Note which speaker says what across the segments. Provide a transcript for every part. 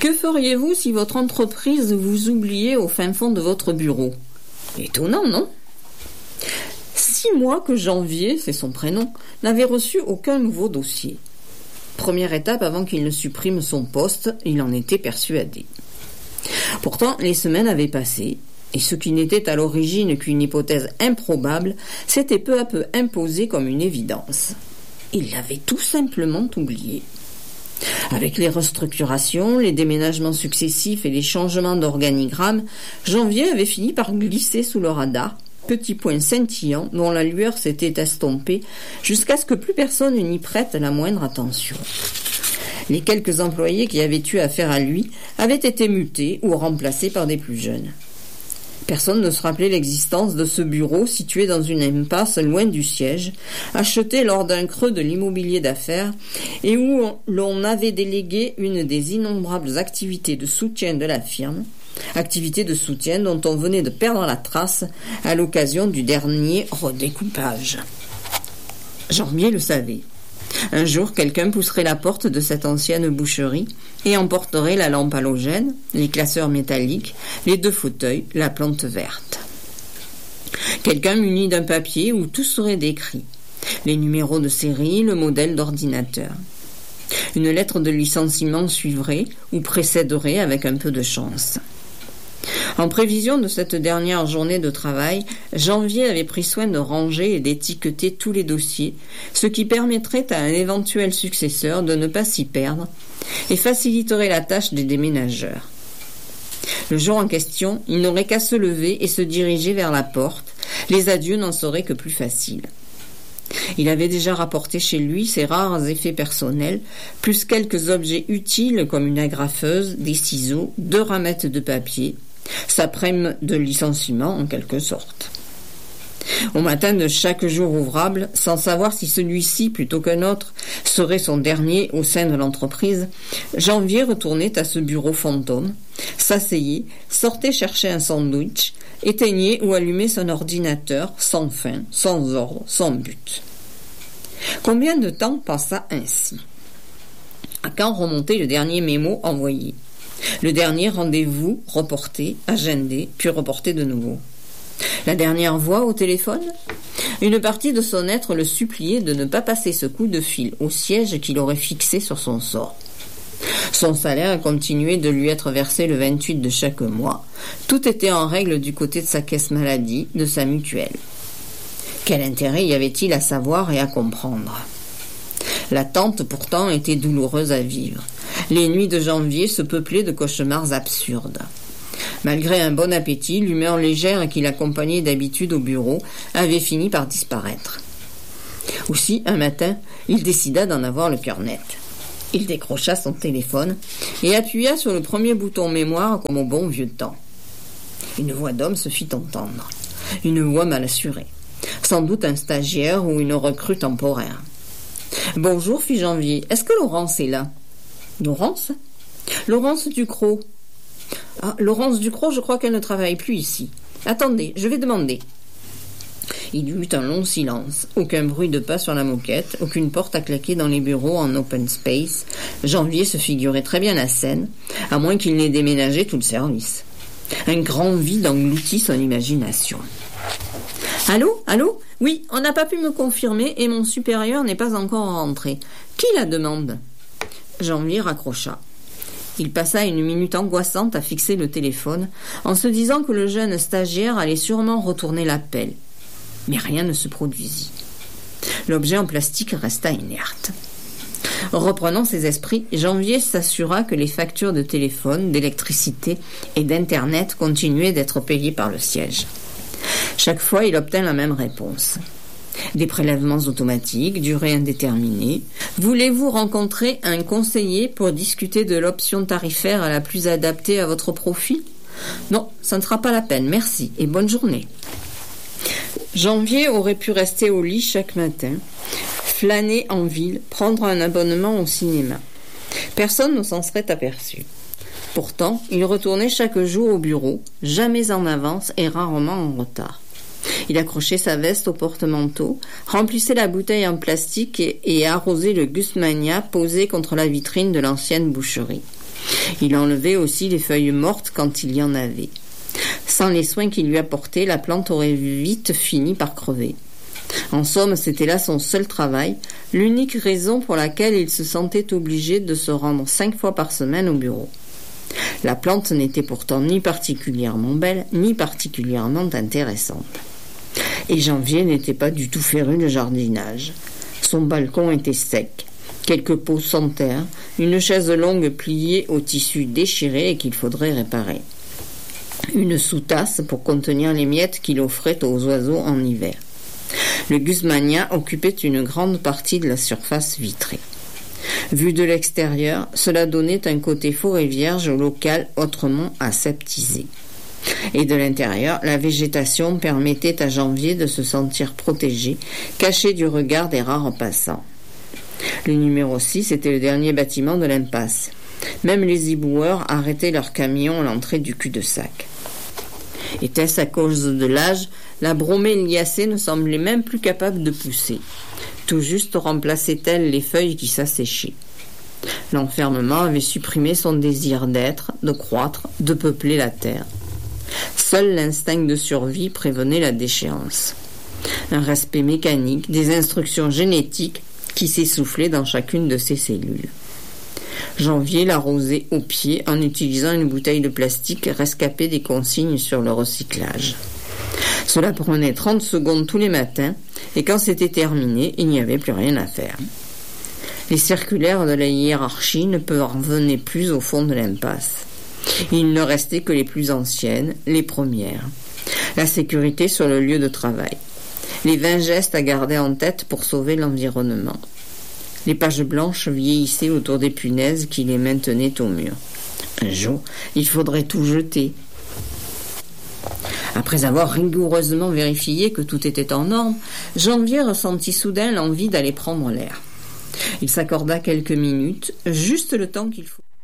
Speaker 1: Que feriez-vous si votre entreprise vous oubliait au fin fond de votre bureau? Étonnant, non? 6 mois que Janvier, c'est son prénom, n'avait reçu aucun nouveau dossier. Première étape avant qu'il ne supprime son poste, il en était persuadé. Pourtant, les semaines avaient passé, et ce qui n'était à l'origine qu'une hypothèse improbable s'était peu à peu imposé comme une évidence. Il l'avait tout simplement oublié. Avec les restructurations, les déménagements successifs et les changements d'organigramme, Janvier avait fini par glisser sous le radar, petit point scintillant dont la lueur s'était estompée jusqu'à ce que plus personne n'y prête la moindre attention. Les quelques employés qui avaient eu affaire à lui avaient été mutés ou remplacés par des plus jeunes. Personne ne se rappelait l'existence de ce bureau situé dans une impasse loin du siège, acheté lors d'un creux de l'immobilier d'affaires et où l'on avait délégué une des innombrables activités de soutien de la firme, activités de soutien dont on venait de perdre la trace à l'occasion du dernier redécoupage. Janvier le savait. Un jour, quelqu'un pousserait la porte de cette ancienne boucherie et emporterait la lampe halogène, les classeurs métalliques, les 2 fauteuils, la plante verte. Quelqu'un muni d'un papier où tout serait décrit. Les numéros de série, le modèle d'ordinateur. Une lettre de licenciement suivrait ou précéderait avec un peu de chance. En prévision de cette dernière journée de travail, Janvier avait pris soin de ranger et d'étiqueter tous les dossiers, ce qui permettrait à un éventuel successeur de ne pas s'y perdre et faciliterait la tâche des déménageurs. Le jour en question, il n'aurait qu'à se lever et se diriger vers la porte. Les adieux n'en seraient que plus faciles. Il avait déjà rapporté chez lui ses rares effets personnels, plus quelques objets utiles comme une agrafeuse, des ciseaux, 2 ramettes de papier, sa prime de licenciement en quelque sorte. Au matin de chaque jour ouvrable, sans savoir si celui-ci, plutôt qu'un autre, serait son dernier au sein de l'entreprise, Janvier retournait à ce bureau fantôme, s'asseyait, sortait chercher un sandwich, éteignait ou allumait son ordinateur, sans fin, sans ordre, sans but. Combien de temps passa ainsi? À quand remontait le dernier mémo envoyé? Le dernier rendez-vous reporté, agendé, puis reporté de nouveau. La dernière voix au téléphone? Une partie de son être le suppliait de ne pas passer ce coup de fil au siège qu'il aurait fixé sur son sort. Son salaire continuait de lui être versé le 28 de chaque mois. Tout était en règle du côté de sa caisse maladie, de sa mutuelle. Quel intérêt y avait-il à savoir et à comprendre? L'attente pourtant était douloureuse à vivre. Les nuits de Janvier se peuplaient de cauchemars absurdes. Malgré un bon appétit, l'humeur légère qui l'accompagnait d'habitude au bureau avait fini par disparaître. Aussi, un matin, il décida d'en avoir le cœur net. Il décrocha son téléphone et appuya sur le premier bouton mémoire comme au bon vieux temps. Une voix d'homme se fit entendre. Une voix mal assurée. Sans doute un stagiaire ou une recrue temporaire. « Bonjour, fit Janvier. Est-ce que Laurence est là ?»« Laurence ? Laurence Ducrot. »« Ah, Laurence Ducrot, je crois qu'elle ne travaille plus ici. Attendez, je vais demander. » Il y eut un long silence. Aucun bruit de pas sur la moquette, aucune porte à claquer dans les bureaux en open space. Janvier se figurait très bien la scène, à moins qu'il n'ait déménagé tout le service. Un grand vide engloutit son imagination. « Allô ? Allô ? Oui, on n'a pas pu me confirmer et mon supérieur n'est pas encore rentré. Qui la demande ?» Janvier raccrocha. Il passa une minute angoissante à fixer le téléphone, en se disant que le jeune stagiaire allait sûrement retourner l'appel. Mais rien ne se produisit. L'objet en plastique resta inerte. Reprenant ses esprits, Janvier s'assura que les factures de téléphone, d'électricité et d'internet continuaient d'être payées par le siège. Chaque fois, il obtint la même réponse. Des prélèvements automatiques, durée indéterminée. Voulez-vous rencontrer un conseiller pour discuter de l'option tarifaire la plus adaptée à votre profil? Non, ça ne sera pas la peine, merci et bonne journée. Janvier aurait pu rester au lit chaque matin, flâner en ville, prendre un abonnement au cinéma. Personne ne s'en serait aperçu. Pourtant, il retournait chaque jour au bureau, jamais en avance et rarement en retard. Il accrochait sa veste au porte-manteau, remplissait la bouteille en plastique et arrosait le Gusmania posé contre la vitrine de l'ancienne boucherie. Il enlevait aussi les feuilles mortes quand il y en avait. Sans les soins qu'il lui apportait, la plante aurait vite fini par crever. En somme, c'était là son seul travail, l'unique raison pour laquelle il se sentait obligé de se rendre 5 fois par semaine au bureau. La plante n'était pourtant ni particulièrement belle, ni particulièrement intéressante. Et Janvier n'était pas du tout féru de jardinage. Son balcon était sec, quelques pots sans terre, une chaise longue pliée au tissu déchiré et qu'il faudrait réparer. Une sous-tasse pour contenir les miettes qu'il offrait aux oiseaux en hiver. Le gusmania occupait une grande partie de la surface vitrée. Vu de l'extérieur, cela donnait un côté forêt vierge au local autrement aseptisé. Et de l'intérieur, la végétation permettait à Janvier de se sentir protégé, caché du regard des rares passants. Le numéro 6 était le dernier bâtiment de l'impasse. Même les éboueurs arrêtaient leurs camions à l'entrée du cul-de-sac. Était-ce à cause de l'âge? La bromée liacée ne semblait même plus capable de pousser. Tout juste remplaçait-elle les feuilles qui s'asséchaient. L'enfermement avait supprimé son désir d'être, de croître, de peupler la terre. Seul l'instinct de survie prévenait la déchéance. Un respect mécanique, des instructions génétiques qui s'essoufflaient dans chacune de ses cellules. Janvier l'arrosait au pied en utilisant une bouteille de plastique rescapée des consignes sur le recyclage. Cela prenait 30 secondes tous les matins, et quand c'était terminé, il n'y avait plus rien à faire. Les circulaires de la hiérarchie ne parvenaient plus au fond de l'impasse. Il ne restait que les plus anciennes, les premières. La sécurité sur le lieu de travail. Les 20 gestes à garder en tête pour sauver l'environnement. Les pages blanches vieillissaient autour des punaises qui les maintenaient au mur. Un jour, il faudrait tout jeter. Après avoir rigoureusement vérifié que tout était en ordre, Janvier ressentit soudain l'envie d'aller prendre l'air. Il s'accorda quelques minutes, juste le temps qu'il faut.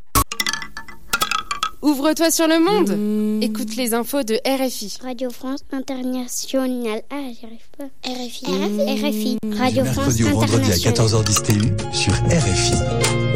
Speaker 2: Ouvre-toi sur le monde. Écoute les infos de RFI.
Speaker 3: Radio France Internationale. Ah, j'y arrive pas. RFI. RFI. Radio France
Speaker 4: Internationale. Mercredi au vendredi à 14h10 TU sur RFI.